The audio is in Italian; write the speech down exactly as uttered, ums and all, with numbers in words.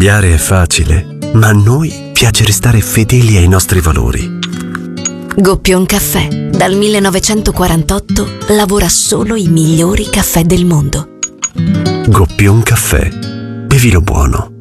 Cambiare è facile, ma a noi piace restare fedeli ai nostri valori. Goppion Caffè. Dal millenovecentoquarantotto lavora solo i migliori caffè del mondo. Goppion Caffè. Bevilo buono.